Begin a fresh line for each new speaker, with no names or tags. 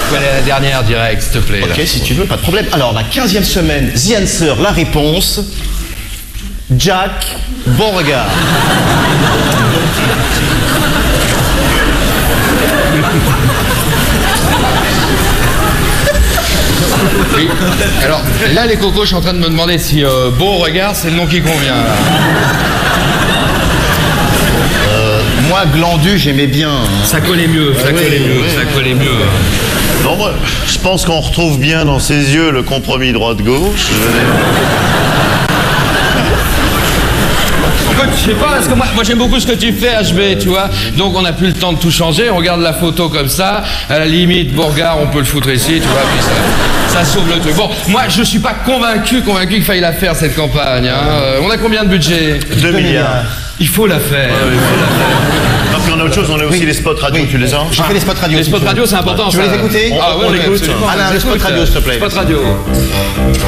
faut aller à la dernière direct, s'il te plaît.
Ok,
là.
si tu veux, pas de problème. Alors, la 15e semaine, The Answer, la réponse. Jack Beauregard.
Oui. Alors, là, les cocos, je suis en train de me demander si Beauregard, c'est le nom qui convient. Là.
Moi, Glandu, j'aimais bien. Hein.
Ça collait mieux, ça collait mieux, ça collait mieux.
Non, moi, je pense qu'on retrouve bien dans ses yeux le compromis droite-gauche.
Écoute, je sais pas, parce que moi j'aime beaucoup ce que tu fais, HB, tu vois. Donc on n'a plus le temps de tout changer, on regarde la photo comme ça. À la limite, Beauregard, on peut le foutre ici, tu vois, puis ça sauve le truc. Bon, moi je suis pas convaincu qu'il faille la faire cette campagne. Hein. On a combien de budget?
2 milliards.
Il faut la faire. Il faut la faire.
Non, puis on a autre chose, on a aussi les spots radio, tu les as?
J'ai fait les spots radio.
Les spots radio, c'est important.
Tu veux les écouter?
Ah ouais,
on l'écoute.
absolument.
Alain, les spots radio, s'il te plaît.
Spots radio.